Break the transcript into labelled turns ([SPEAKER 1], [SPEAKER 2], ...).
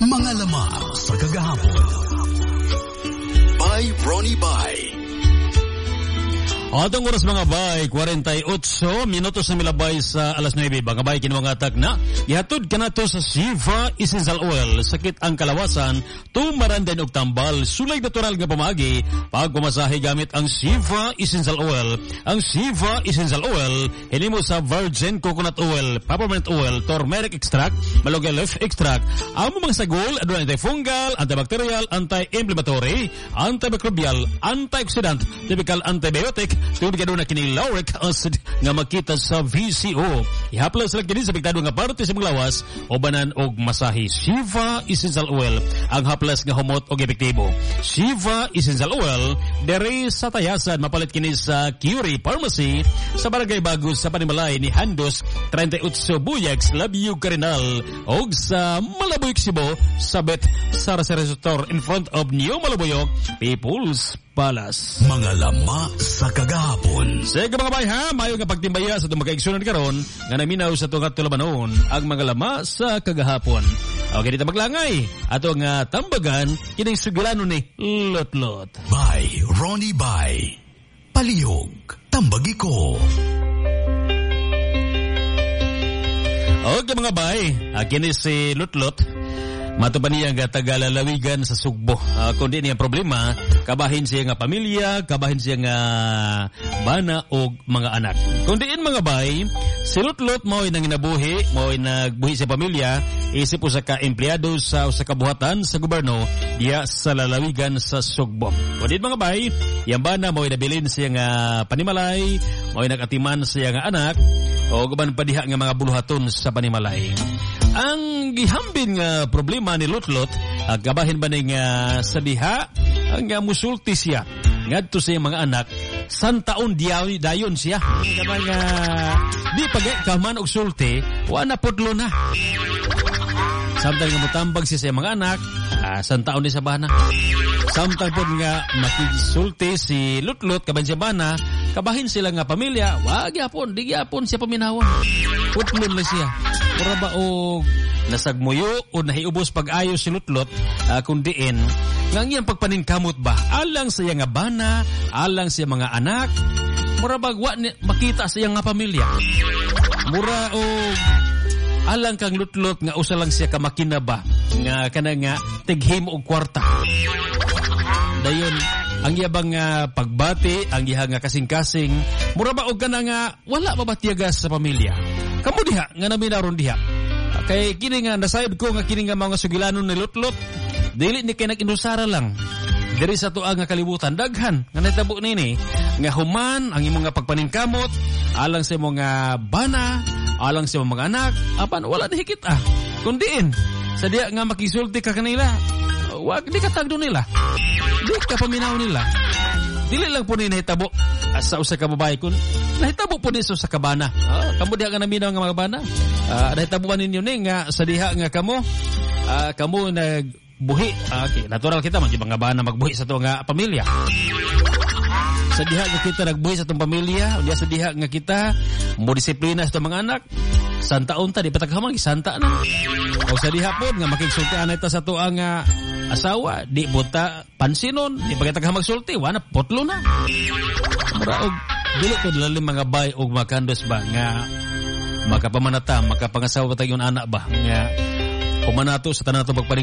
[SPEAKER 1] Mga lamang sa kagahapon. By Ronnie Bay.
[SPEAKER 2] Atong oras mga bay, 48 minutos na milabay sa alas 9. Mga bay, kinuwangatak na ihatod ka na to sa Shiva Essential Oil. Sakit ang kalawasan, tumarandan og tambal, sulay natural nga pamagi, pagpumasahe gamit ang Shiva Essential Oil. Ang Shiva Essential Oil, hinimo sa virgin coconut oil, peppermint oil, turmeric extract, malunggay leaf extract. Ang mga sagol, aduna antifungal, antibacterial, anti-inflammatory, antimicrobial, antioxidant, typical antibiotic, tungod ka doon na kini lauric acid nga makita sa VCO. Ihaplas lang kini sa piktado nga parte sa mga lawas o banan og masahe. Shiva Essential Oil, ang haplas nga humot og epektibo. Shiva Essential Oil, dere sa tayasan, mapalit kini sa Curie Pharmacy sa Barangay Bagus sa Panimalay ni Handos 38 Buyax, Labiyog Carinal og sa Malabuyok, Cebu, sabit sa Resort in front of New Malabuyok People's Palace.
[SPEAKER 1] Mga lama sa kagahapon.
[SPEAKER 2] Sige mga bay ha, mayo nga pagtimbaya sa itong magkaigsunan karon nga naminaw sa itong katulabanon ang mga lama sa kagahapon. Okay, dito maglangay. Ato nga tambagan, kining sugilano ni Lot-Lot.
[SPEAKER 1] By Ronnie Bay. Palihog, tambagi ko.
[SPEAKER 2] Okay mga bay, kini si Lot-Lot. Matupan niya nga tagalalawigan sa Sugbo. Kundi niya problema, kabahin siya nga pamilya, kabahin siya nga bana o mga anak. Kundi mga bay, si Lot-Lot mo'y nanginabuhi, mo'y nagbuhi sa pamilya, isip usa ka empleyado sa usa ka buhatan sa gobyerno diya sa lalawigan sa Sugbo. Kundi mga bay, yang bana mo'y nabilin siya nga panimalay, mo'y nagatiman siya nga anak, o guban pa diha nga mga buluhaton sa panimalay. Ang gihambin nga problema ni Lot-Lot, gabahin ba nga sa diha, ang musulti siya. Ngadto siya mga anak, santaon dayon siya. Gaba nga, di pagkaman og sulti, wala podlo na. Samtang nga mutambag siya sa mga anak, santaon di sa bana. Samtang po nga makisulti si Lot-Lot, kaban siya bana, kabahin sila nga pamilya, wag yapon, di yapon siya paminawon. Putlon na siya. Mura ba o nasagmuyo o nahiubos pag-ayos si Lot-Lot kundiin nga iyang pagpaningkamot ba alang siya nga bana, alang siya mga anak, mura ba makita siya nga pamilya, mura o alang kang Lot-Lot nga usa lang siya kamakina ba nga kana nga tighim og kwarta. Dayon ang iyabang pagbati, ang iya nga kasing-kasing, mura ba og kana nga wala ba tiyagas sa pamilya. Kamu diha nga naminaron diha. Kay kini nga nasayod ko nga kini nga mga sugilanon ni Lot-Lot, dili ni kay nag-indusara lang. Diri sa tuang nga kalibutan daghan nga natabo nini nga human ang imong nga pagpaningkamot alang sa mga bana, alang sa mga anak, apan wala ni hikit kundiin sa diha nga makisulti ka kanila. Wag di ka tagdo nila. Di ka paminaw nila. Dili lang po ni nahitabo sa usa ka babae kun nahitabo po ni sa kabana. Kamo diha nga naminaw nga mga bana. Nahitabo ba ninyo ni nga sa diha nga kamo nagbuhi. Okay, natural kita man mga bana magbuhi sa to nga pamilya. Sa diha nga kita nagbuhi sa tong pamilya, diha sa diha nga kita mo disiplina sa mga anak. Santaon ta di pataghamang santa na. O sa diha pod nga makigsultian ta sa to ang asawa, di buta pansinon, di pagkatagha magsulti, wana potlo na. Mura og dili ko lalim mga bay og makandos ba nga makapamanata, makapangasawa ta yung anak ba nga kumanato sa tanan to